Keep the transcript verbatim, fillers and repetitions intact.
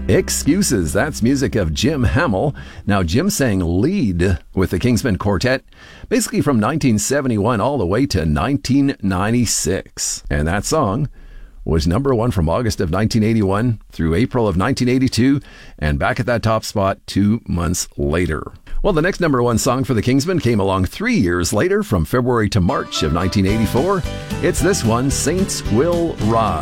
Excuses. That's music of Jim Hamill. Now, Jim sang lead with the Kingsmen Quartet, basically from nineteen seventy-one all the way to nineteen ninety-six. And that song was number one from August of nineteen eighty-one through April of nineteen eighty-two, and back at that top spot two months later. Well, the next number one song for the Kingsmen came along three years later, from February to March of nineteen eighty-four. It's this one, Saints Will Rise.